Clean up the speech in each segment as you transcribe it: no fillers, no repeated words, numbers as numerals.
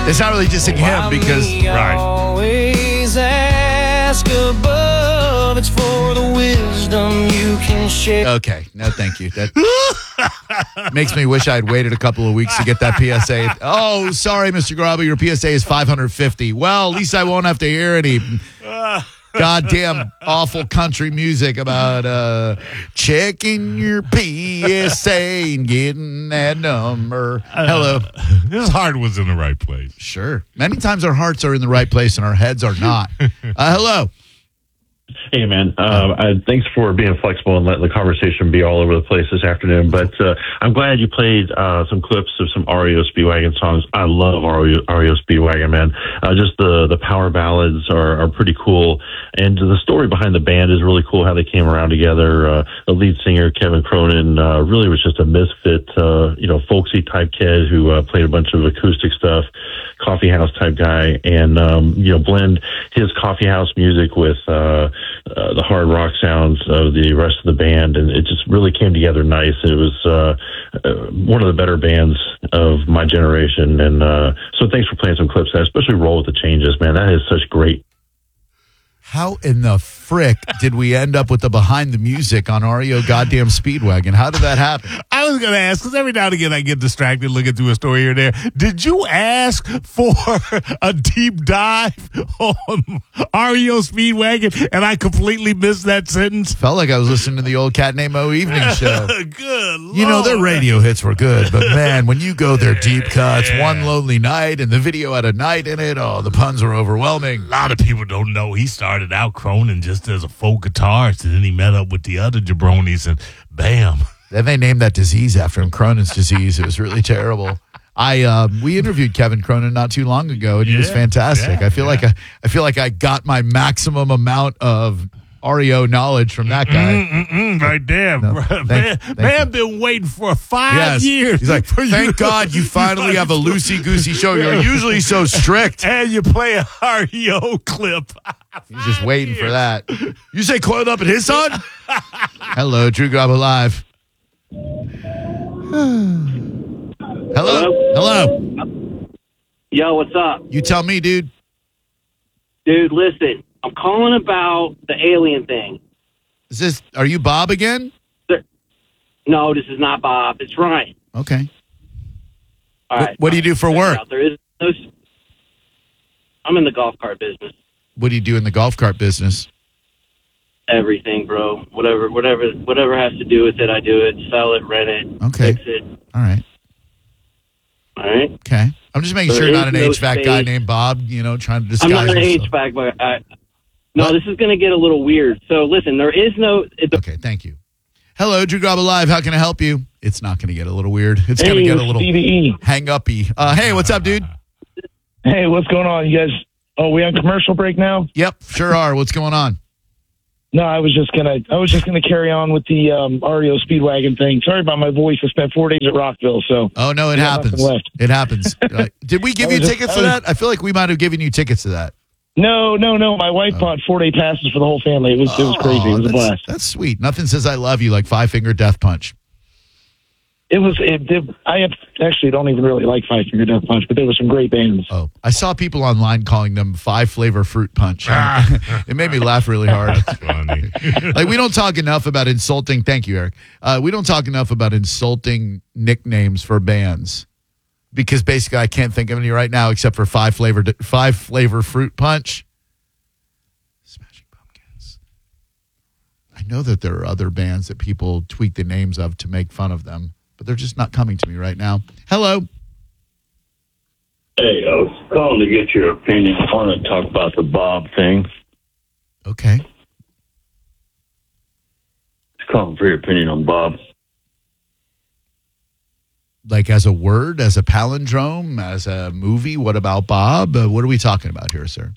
It's not really just him because Always ask above. It's for the wisdom you can share. Okay, no, thank you. That makes me wish I'd waited a couple of weeks to get that PSA. Oh, sorry, Mr. Garabo, your PSA is 550. Well, at least I won't have to hear any goddamn awful country music about checking your PSA and getting that number. Hello. His heart was in the right place. Sure. Many times our hearts are in the right place and our heads are not. Hello. Hey, man. Thanks for being flexible and letting the conversation be all over the place this afternoon. But I'm glad you played some clips of some REO Speedwagon songs. I love REO Speedwagon, man. Just the power ballads are pretty cool. And the story behind the band is really cool, how they came around together. The lead singer, Kevin Cronin, really was just a misfit, folksy type kid who played a bunch of acoustic stuff, coffee house type guy, and, blend his coffee house music with the hard rock sounds of the rest of the band, and it just really came together nice. It was one of the better bands of my generation, and so thanks for playing some clips, especially Roll with the Changes, man. That is such great. How in the frick did we end up with the behind the music on REO goddamn Speedwagon? How did that happen? I was going to ask, because every now and again I get distracted looking through a story here and there. Did you ask for a deep dive on REO Speedwagon and I completely missed that sentence? Felt like I was listening to the old Cat Named Mo evening show. Good Lord. You know, their radio hits were good, but man, when you go their deep cuts, One Lonely Night, and the video had a night in it, the puns were overwhelming. A lot of people don't know he started out Cronin just as a folk guitarist, and then he met up with the other jabronis, and bam. Then they named that disease after him, Cronin's disease. It was really terrible. We interviewed Kevin Cronin not too long ago, and he was fantastic. I feel like I got my maximum amount of REO knowledge from that guy. Right there. No, man been waiting for 5 years. He's like, thank God you finally have a loosey-goosey show. You're usually so strict. And you play a REO clip. He's just waiting for that. You say Coiled Up at his son? Hello, Drew Garabo Live. Hello. Yo, what's up? You tell me, dude. Dude, listen. I'm calling about the alien thing. Are you Bob again? No, this is not Bob. It's Ryan. Okay. All right. What do you do for work? I'm in the golf cart business. What do you do in the golf cart business? Everything, bro. Whatever has to do with it, I do it. Sell it, rent it, okay. Fix it. All right. Okay. I'm just making sure you're not an HVAC guy named Bob, trying to disguise I'm not an yourself. HVAC, but no, this is going to get a little weird. So listen, there is no... Okay, thank you. Hello, Drew Garabo Live. How can I help you? It's not going to get a little weird. It's going to get a little hang-uppy. Hey, what's up, dude? Hey, what's going on, you guys? Oh, we on commercial break now? Yep, sure are. What's going on? No, I was just gonna carry on with the REO Speedwagon thing. Sorry about my voice. I spent 4 days at Rockville, so. Oh no, it happens. It happens. Did we give you tickets for that? I feel like we might have given you tickets to that. No. My wife bought 4-day passes for the whole family. It was crazy. It was a blast. That's sweet. Nothing says I love you like Five Finger Death Punch. I actually don't even really like Five Finger Death Punch, but there were some great bands. Oh, I saw people online calling them 5-flavor fruit punch. It made me laugh really hard. That's funny. Like, we don't talk enough about insulting. Thank you, Eric. We don't talk enough about insulting nicknames for bands because basically I can't think of any right now except for 5-flavor fruit punch. Smashing Pumpkins. I know that there are other bands that people tweak the names of to make fun of them, but they're just not coming to me right now. Hello. Hey, I was calling to get your opinion. I want to talk about the Bob thing. Okay. Just calling for your opinion on Bob. Like as a word, as a palindrome, as a movie? What about Bob? What are we talking about here, sir?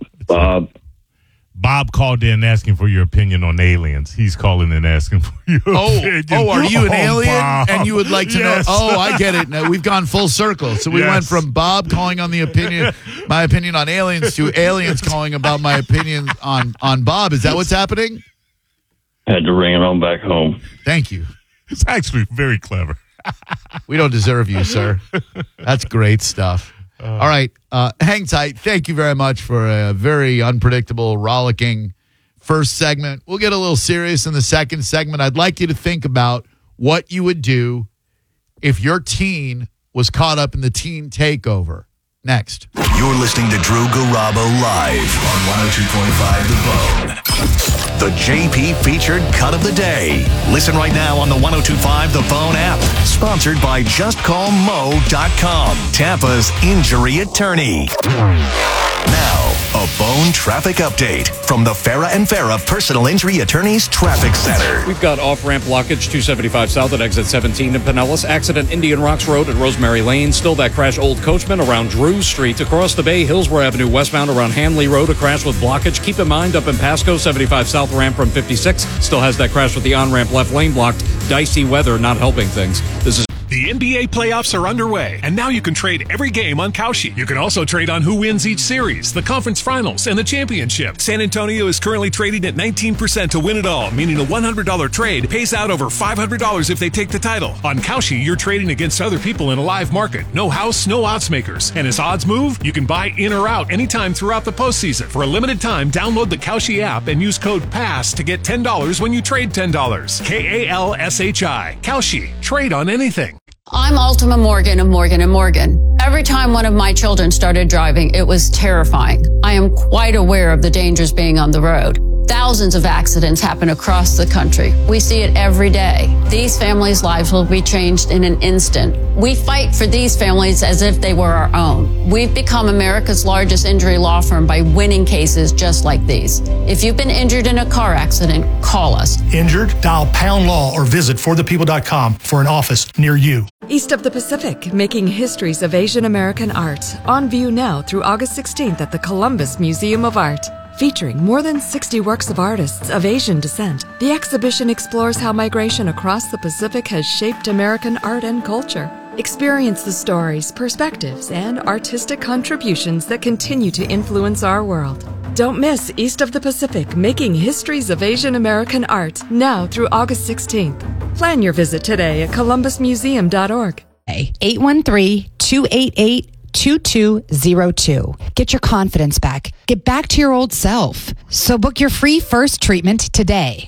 Bob called in asking for your opinion on aliens. He's calling in asking for your opinion. Oh, are you an alien? Bob. And you would like to know? Oh, I get it. Now, we've gone full circle. So we went from Bob calling on my opinion on aliens to aliens calling about my opinion on Bob. Is that what's happening? Had to ring it on back home. Thank you. It's actually very clever. We don't deserve you, sir. That's great stuff. All right. Hang tight. Thank you very much for a very unpredictable, rollicking first segment. We'll get a little serious in the second segment. I'd like you to think about what you would do if your teen was caught up in the teen takeover. Next. You're listening to Drew Garabo live on 102.5 The Bone. The JP featured cut of the day. Listen right now on the 102.5 The Bone app. Sponsored by JustCallMo.com, Tampa's injury attorney. Now, a Bone traffic update from the Farah and Farah Personal Injury Attorneys Traffic Center. We've got off-ramp blockage 275 south at exit 17 in Pinellas. Accident Indian Rocks Road at Rosemary Lane. Still that crash Old Coachman around Drew Street. Across the bay, Hillsborough Avenue westbound around Hanley Road. A crash with blockage. Keep in mind up in Pasco, 75 south ramp from 56. Still has that crash with the on-ramp left lane blocked. Dicey weather not helping things. This is The NBA playoffs are underway, and now you can trade every game on Kalshi. You can also trade on who wins each series, the conference finals, and the championship. San Antonio is currently trading at 19% to win it all, meaning a $100 trade pays out over $500 if they take the title. On Kalshi, you're trading against other people in a live market. No house, no odds makers. And as odds move, you can buy in or out anytime throughout the postseason. For a limited time, download the Kalshi app and use code PASS to get $10 when you trade $10. KALSHI. Kalshi. Trade on anything. I'm Ultima Morgan of Morgan & Morgan. Every time one of my children started driving, it was terrifying. I am quite aware of the dangers being on the road. Thousands of accidents happen across the country. We see it every day. These families' lives will be changed in an instant. We fight for these families as if they were our own. We've become America's largest injury law firm by winning cases just like these. If you've been injured in a car accident, call us. Injured? Dial Pound Law or visit forthepeople.com for an office near you. East of the Pacific, making histories of Asian American art. On view now through August 16th at the Columbus Museum of Art. Featuring more than 60 works of artists of Asian descent, the exhibition explores how migration across the Pacific has shaped American art and culture. Experience the stories, perspectives, and artistic contributions that continue to influence our world. Don't miss East of the Pacific, making histories of Asian American art, now through August 16th. Plan your visit today at columbusmuseum.org. 813-288-2202. Get your confidence back. Get back to your old self. So book your free first treatment today.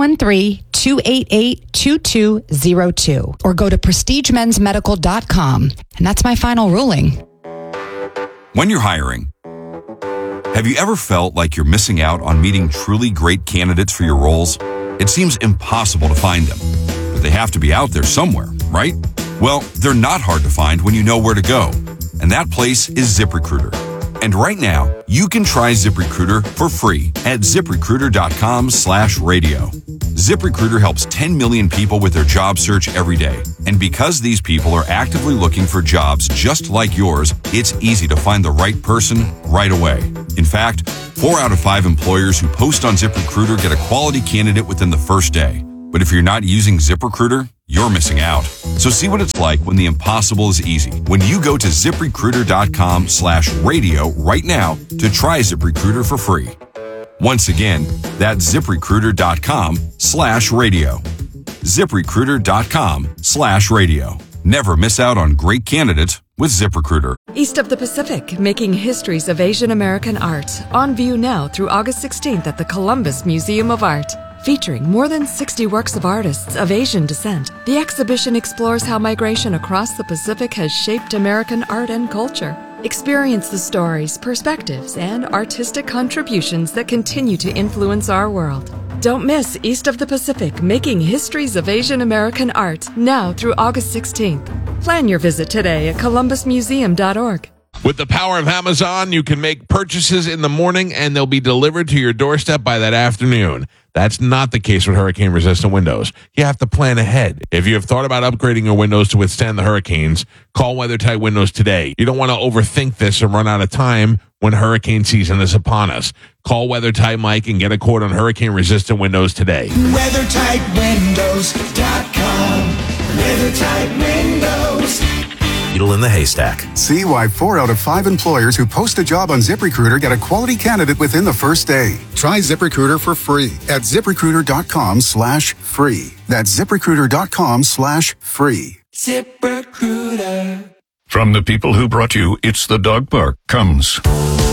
813-288-2202. Or go to prestigemensmedical.com. And that's my final ruling. When you're hiring, have you ever felt like you're missing out on meeting truly great candidates for your roles? It seems impossible to find them, but they have to be out there somewhere, right? Well, they're not hard to find when you know where to go. And that place is ZipRecruiter. And right now, you can try ZipRecruiter for free at ZipRecruiter.com/radio. ZipRecruiter helps 10 million people with their job search every day. And because these people are actively looking for jobs just like yours, it's easy to find the right person right away. In fact, 4 out of 5 employers who post on ZipRecruiter get a quality candidate within the first day. But if you're not using ZipRecruiter, you're missing out. So see what it's like when the impossible is easy. When you go to ZipRecruiter.com/radio right now to try ZipRecruiter for free. Once again, that's ZipRecruiter.com/radio. ZipRecruiter.com/radio. Never miss out on great candidates with ZipRecruiter. East of the Pacific, making histories of Asian American art. On view now through August 16th at the Columbus Museum of Art. Featuring more than 60 works of artists of Asian descent, the exhibition explores how migration across the Pacific has shaped American art and culture. Experience the stories, perspectives, and artistic contributions that continue to influence our world. Don't miss East of the Pacific, making histories of Asian American art, now through August 16th. Plan your visit today at columbusmuseum.org. With the power of Amazon, you can make purchases in the morning and they'll be delivered to your doorstep by that afternoon. That's not the case with hurricane-resistant windows. You have to plan ahead. If you have thought about upgrading your windows to withstand the hurricanes, call WeatherTight Windows today. You don't want to overthink this and run out of time when hurricane season is upon us. Call WeatherTight Mike and get a quote on hurricane-resistant windows today. WeatherTightWindows.com. WeatherTight Windows. Needle in the haystack. See why 4 out of 5 employers who post a job on ZipRecruiter get a quality candidate within the first day. Try ZipRecruiter for free at ZipRecruiter.com/free. That's ZipRecruiter.com/free. ZipRecruiter. From the people who brought you It's the Dog Park comes